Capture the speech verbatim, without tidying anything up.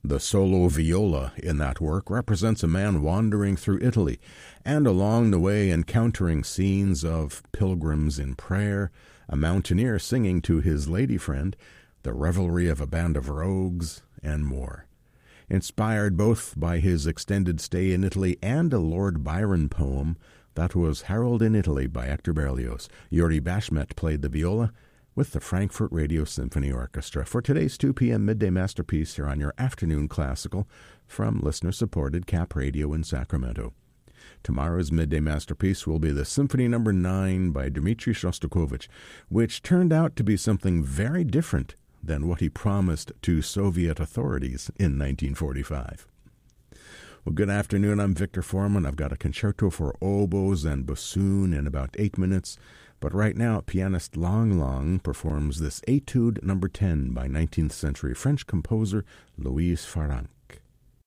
The solo viola in that work represents a man wandering through Italy and along the way encountering scenes of pilgrims in prayer, a mountaineer singing to his lady friend, the revelry of a band of rogues, and more. Inspired both by his extended stay in Italy and a Lord Byron poem, that was Harold in Italy by Hector Berlioz. Yuri Bashmet played the viola with the Frankfurt Radio Symphony Orchestra for today's two p.m. Midday Masterpiece here on your Afternoon Classical from listener-supported Cap Radio in Sacramento. Tomorrow's Midday Masterpiece will be the Symphony Number nine by Dmitri Shostakovich, which turned out to be something very different than what he promised to Soviet authorities in nineteen forty-five. Well, good afternoon. I'm Victor Foreman. I've got a concerto for oboes and bassoon in about eight minutes. But right now, pianist Lang Lang performs this Etude Number ten by nineteenth century French composer Louise Farrenc.